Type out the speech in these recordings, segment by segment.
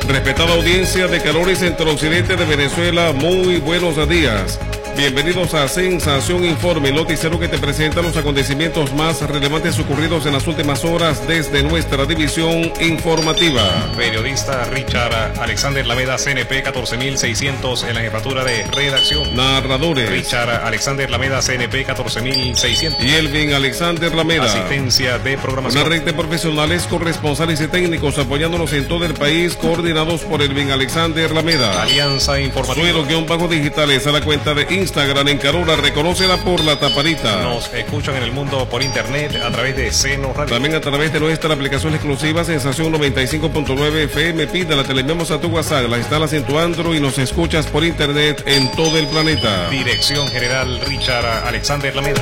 Respetada audiencia de Calor y Centro Occidente de Venezuela, muy buenos días. Bienvenidos a Sensación Informe, el noticiero que te presenta los acontecimientos más relevantes ocurridos en las últimas horas desde nuestra división informativa. Periodista Richard Alexander Lameda, CNP 14600 en la jefatura de redacción. Narradores Richard Alexander Lameda, CNP 14600. y Elvin Alexander Lameda. Asistencia de programación. Una red de profesionales, corresponsales y técnicos apoyándonos en todo el país, coordinados por Elvin Alexander Lameda. Alianza Informativa. Suelo-digitales a la cuenta de Instagram en Carola, reconócela por la taparita. Nos escuchan en el mundo por internet a través de Seno Radio. También a través de nuestra aplicación exclusiva Sensación 95.9 FM. Pídala, te la enviamos a tu WhatsApp, la instalas en tu Android y nos escuchas por internet en todo el planeta. Dirección General Richard Alexander Lameda.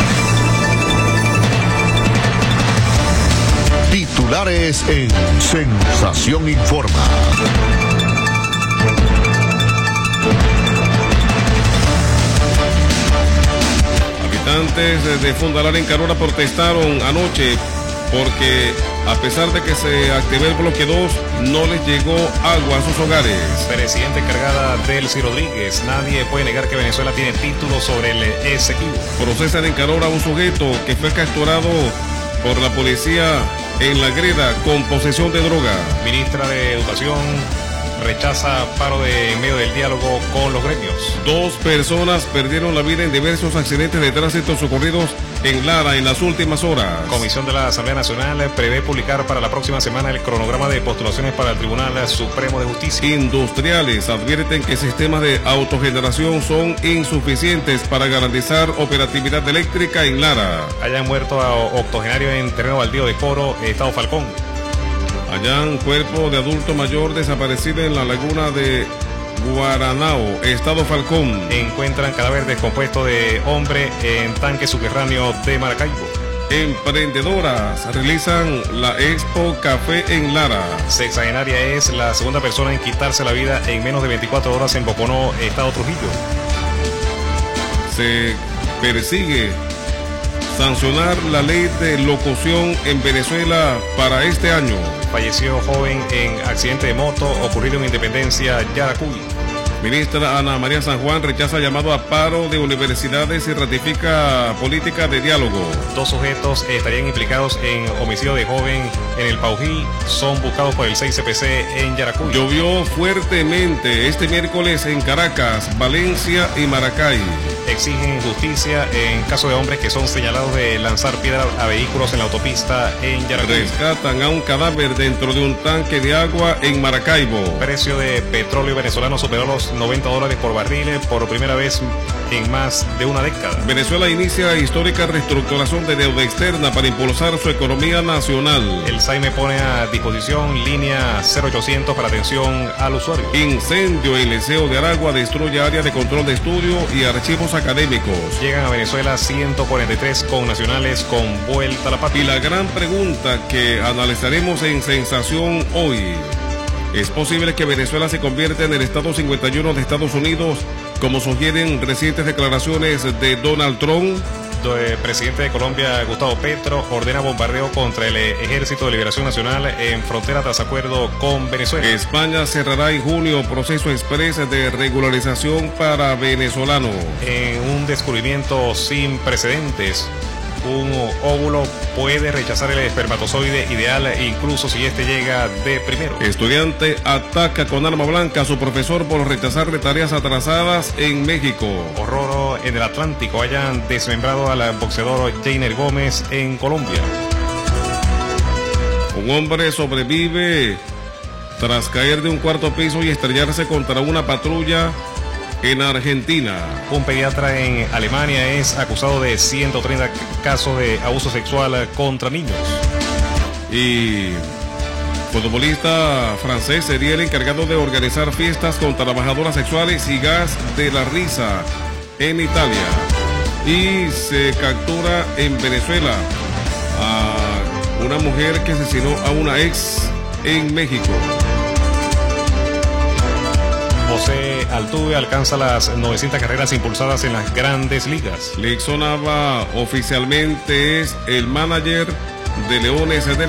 Titulares en Sensación Informa. Habitantes de Fundalar en Carola protestaron anoche porque a pesar de que se activó el bloque 2, no les llegó agua a sus hogares. Presidente encargada Delcy Rodríguez. Nadie puede negar que Venezuela tiene título sobre el Esequibo. Procesan en Carola a un sujeto que fue capturado por la policía en La Greda con posesión de droga. Ministra de Educación rechaza paro en medio del diálogo con los gremios. 2 personas perdieron la vida en diversos accidentes de tránsito ocurridos en Lara en las últimas horas. Comisión de la Asamblea Nacional prevé publicar para la próxima semana el cronograma de postulaciones para el Tribunal Supremo de Justicia. Industriales advierten que sistemas de autogeneración son insuficientes para garantizar operatividad eléctrica en Lara. Hayan muerto a octogenario en terreno baldío de Coro, Estado Falcón. Hallan cuerpo de adulto mayor desaparecido en la laguna de Guaranao, Estado Falcón. Encuentran cadáver descompuesto de hombre en tanque subterráneo de Maracaibo. Emprendedoras realizan la Expo Café en Lara. Sexagenaria es la segunda persona en quitarse la vida en menos de 24 horas en Boconó, Estado Trujillo. Se persigue sancionar la ley de locución en Venezuela para este año. Falleció joven en accidente de moto ocurrido en Independencia, Yaracuy. Ministra Ana María San Juan rechaza llamado a paro de universidades y ratifica política de diálogo. 2 sujetos estarían implicados en homicidio de joven en el Paují. Son buscados por el 6CPC en Yaracuy. Llovió fuertemente este miércoles en Caracas, Valencia y Maracay. Exigen justicia en caso de hombres que son señalados de lanzar piedras a vehículos en la autopista en Yaracuy. Rescatan a un cadáver dentro de un tanque de agua en Maracaibo. Precio de petróleo venezolano superó los $90 por barril por primera vez en más de una década. Venezuela inicia histórica reestructuración de deuda externa para impulsar su economía nacional. El SAIME pone a disposición línea 0800 para atención al usuario. Incendio en Liceo de Aragua destruye área de control de estudio y archivos académicos. Llegan a Venezuela 143 connacionales con vuelta a la patria. Y la gran pregunta que analizaremos en Sensación hoy: ¿es posible que Venezuela se convierta en el estado 51 de Estados Unidos, como sugieren recientes declaraciones de Donald Trump? El presidente de Colombia, Gustavo Petro, ordena bombardeo contra el Ejército de Liberación Nacional en frontera tras acuerdo con Venezuela. España cerrará en junio proceso expreso de regularización para venezolanos. En un descubrimiento sin precedentes, un óvulo puede rechazar el espermatozoide ideal incluso si este llega de primero. Estudiante ataca con arma blanca a su profesor por rechazarle tareas atrasadas en México. Horror en el Atlántico. Hayan desmembrado al boxeador Jainer Gómez en Colombia. Un hombre sobrevive tras caer de un 4º piso y estrellarse contra una patrulla en Argentina. Un pediatra en Alemania es acusado de 130 casos de abuso sexual contra niños. Y futbolista francés sería el encargado de organizar fiestas con trabajadoras sexuales y gas de la risa en Italia. Y se captura en Venezuela a una mujer que asesinó a una ex en México. José Altuve alcanza las 900 carreras impulsadas en las grandes ligas. Lixon Nava oficialmente es el manager de Leones de